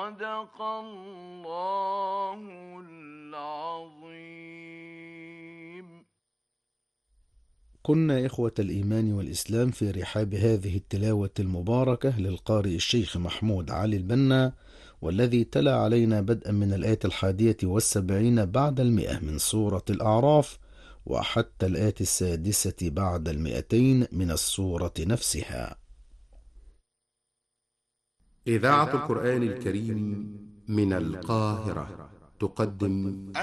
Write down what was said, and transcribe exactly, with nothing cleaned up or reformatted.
صدق الله العظيم. كنا إخوة الإيمان والإسلام في رحاب هذه التلاوة المباركة للقارئ الشيخ محمود علي البنا، والذي تلا علينا بدءا من الآية الحادية والسبعين بعد المئة من سورة الأعراف، وحتى الآية السادسة بعد المئتين من السورة نفسها. إذاعة القرآن الكريم من القاهرة تقدم